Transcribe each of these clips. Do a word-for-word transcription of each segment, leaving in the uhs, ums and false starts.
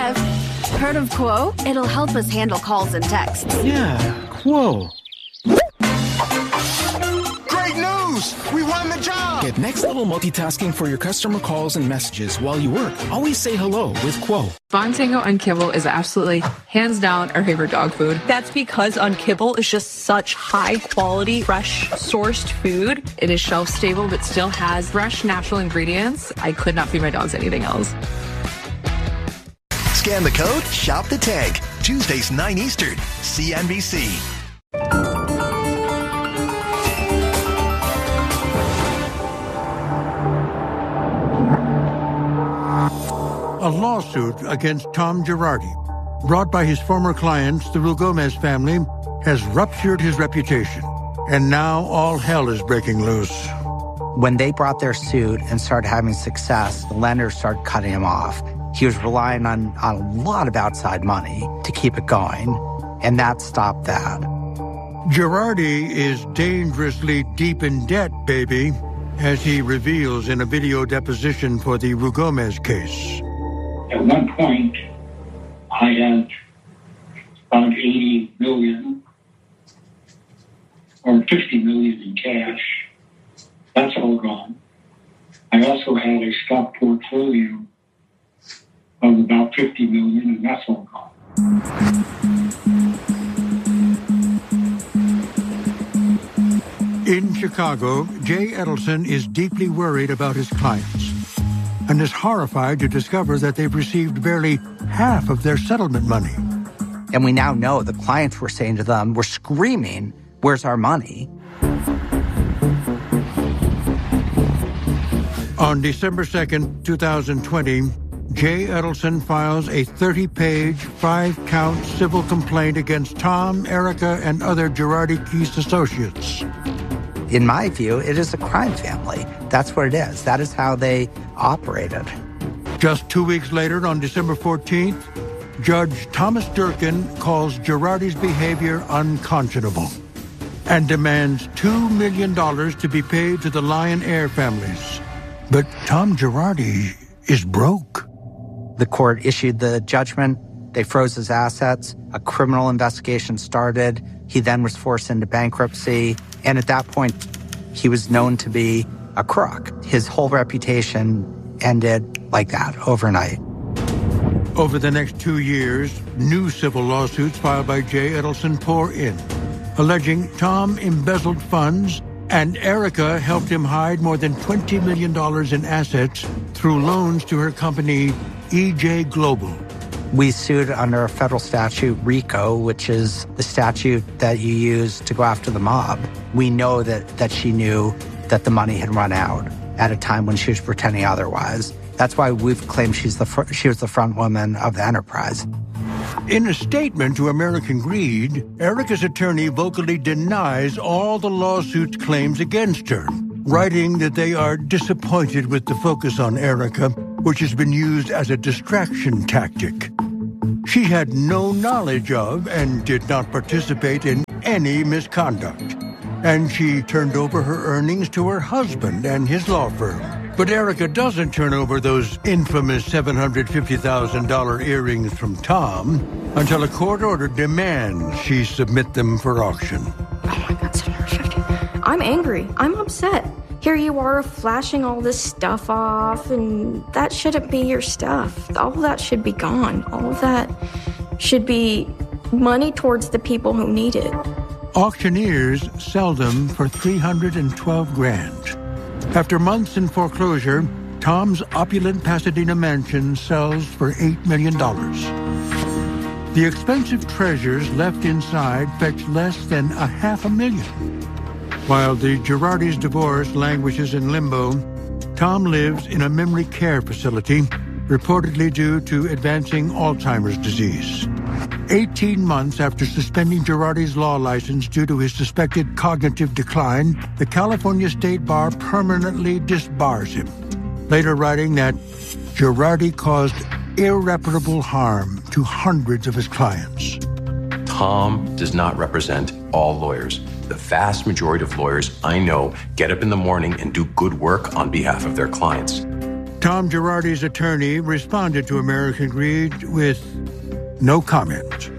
Kev. Heard of Quo? It'll help us handle calls and texts. Yeah, Quo. Great news! We won the job! Get next-level multitasking for your customer calls and messages while you work. Always say hello with Quo. Bontango on Kibble is absolutely, hands down, our favorite dog food. That's because on Kibble is just such high-quality, fresh, sourced food. It is shelf-stable, but still has fresh, natural ingredients. I could not feed my dogs anything else. Scan the code, shop the tank. Tuesdays, nine Eastern, C N B C. A lawsuit against Tom Girardi, brought by his former clients, the Rugomez family, has ruptured his reputation. And now all hell is breaking loose. When they brought their suit and started having success, the lenders started cutting him off. He was relying on, on a lot of outside money to keep it going, and that stopped that. Girardi is dangerously deep in debt, baby, as he reveals in a video deposition for the Rugomez case. At one point, I had about eighty million or fifty million in cash. That's all gone. I also had a stock portfolio of about fifty million, and that's all gone. In Chicago, Jay Edelson is deeply worried about his clients and is horrified to discover that they've received barely half of their settlement money. And we now know the clients were saying to them, we're screaming, where's our money? On December second, twenty twenty, Jay Edelson files a thirty-page, five-count civil complaint against Tom, Erica, and other Girardi Keese associates. In my view, it is a crime family. That's what it is. That is how they operated. Just two weeks later, on December fourteenth, Judge Thomas Durkin calls Girardi's behavior unconscionable and demands two million dollars to be paid to the Lion Air families. But Tom Girardi is broke. The court issued the judgment. They froze his assets. A criminal investigation started. He then was forced into bankruptcy. And at that point, he was known to be a crook. His whole reputation ended like that overnight. Over the next two years, new civil lawsuits filed by Jay Edelson pour in, alleging Tom embezzled funds and Erica helped him hide more than twenty million dollars in assets through loans to her company, E J Global. We sued under a federal statute, RICO, which is the statute that you use to go after the mob. We know that, that she knew that the money had run out at a time when she was pretending otherwise. That's why we've claimed she's the fr- she was the front woman of the enterprise. In a statement to American Greed, Erica's attorney vocally denies all the lawsuit's claims against her, writing that they are disappointed with the focus on Erica, which has been used as a distraction tactic. She had no knowledge of and did not participate in any misconduct, and she turned over her earnings to her husband and his law firm. But Erica doesn't turn over those infamous seven hundred fifty thousand dollars earrings from Tom until a court order demands she submit them for auction. Oh my God, seven hundred fifty dollars. I'm angry. I'm upset. Here you are flashing all this stuff off, and that shouldn't be your stuff. All of that should be gone. All of that should be money towards the people who need it. Auctioneers sell them for three hundred twelve grand. After months in foreclosure, Tom's opulent Pasadena mansion sells for eight million dollars. The expensive treasures left inside fetch less than a half a million. While the Girardi's divorce languishes in limbo, Tom lives in a memory care facility, reportedly due to advancing Alzheimer's disease. Eighteen months after suspending Girardi's law license due to his suspected cognitive decline, the California State Bar permanently disbars him, later writing that Girardi caused irreparable harm to hundreds of his clients. Tom does not represent all lawyers. The vast majority of lawyers I know get up in the morning and do good work on behalf of their clients. Tom Girardi's attorney responded to American Greed with no comment.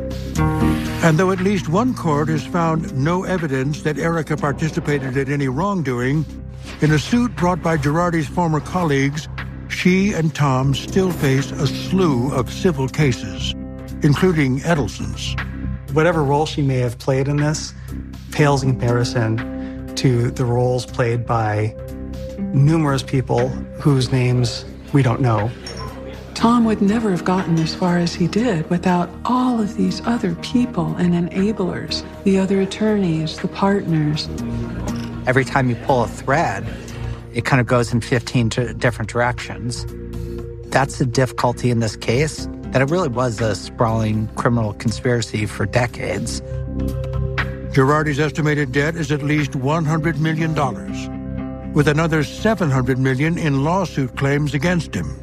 And though at least one court has found no evidence that Erica participated in any wrongdoing, in a suit brought by Girardi's former colleagues, she and Tom still face a slew of civil cases, including Edelson's. Whatever role she may have played in this pales in comparison to the roles played by numerous people whose names we don't know. Tom would never have gotten as far as he did without all of these other people and enablers, the other attorneys, the partners. Every time you pull a thread, it kind of goes in fifteen different directions. That's the difficulty in this case, that it really was a sprawling criminal conspiracy for decades. Girardi's estimated debt is at least one hundred million dollars, with another seven hundred million dollars in lawsuit claims against him.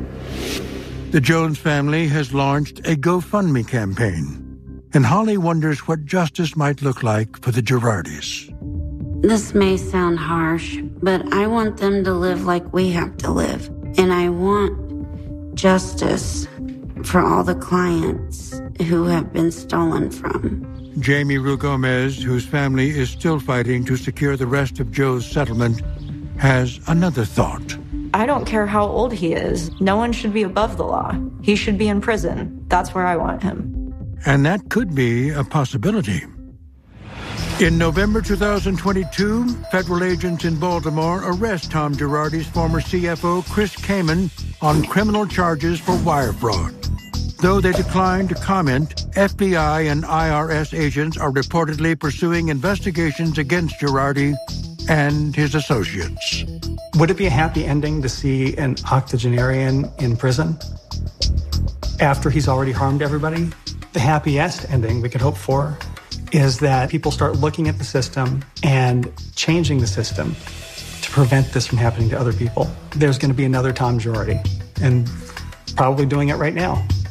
The Jones family has launched a GoFundMe campaign, and Holly wonders what justice might look like for the Girardis. This may sound harsh, but I want them to live like we have to live. And I want justice for all the clients who have been stolen from. Jamie Rue Gomez, whose family is still fighting to secure the rest of Joe's settlement, has another thought. I don't care how old he is. No one should be above the law. He should be in prison. That's where I want him. And that could be a possibility. In November two thousand twenty-two, federal agents in Baltimore arrest Tom Girardi's former C F O, Chris Kamen, on criminal charges for wire fraud. Though they declined to comment, F B I and I R S agents are reportedly pursuing investigations against Girardi and his associates. Would it be a happy ending to see an octogenarian in prison after he's already harmed everybody? The happiest ending we could hope for is that people start looking at the system and changing the system to prevent this from happening to other people. There's going to be another Tom Girardi, and probably doing it right now.